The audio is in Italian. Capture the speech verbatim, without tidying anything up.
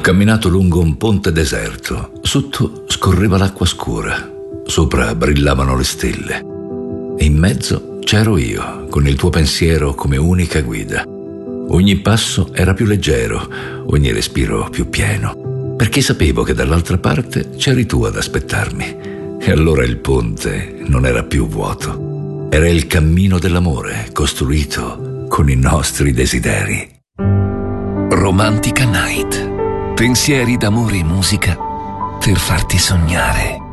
camminato lungo un ponte deserto. Sotto scorreva l'acqua scura, sopra brillavano le stelle. E in mezzo c'ero io, con il tuo pensiero come unica guida. Ogni passo era più leggero, ogni respiro più pieno, perché sapevo che dall'altra parte c'eri tu ad aspettarmi. E allora il ponte non era più vuoto. Era il cammino dell'amore, costruito con i nostri desideri. Romantica Night. Pensieri d'amore e musica per farti sognare.